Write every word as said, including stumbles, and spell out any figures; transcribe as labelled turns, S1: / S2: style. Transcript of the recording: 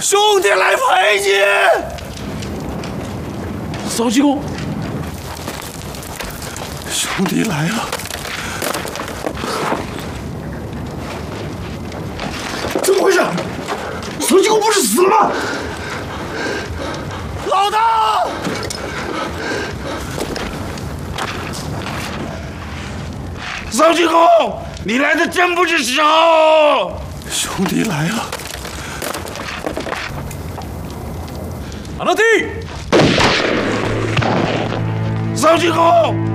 S1: 兄弟来陪你。
S2: 曹济公，
S1: 兄弟来了。怎么回事？曹济公不是死了吗？老大！
S3: 曹济公，你来的真不是时候。
S1: 兄弟来了。
S2: 阿拉弟，
S3: 曹济公。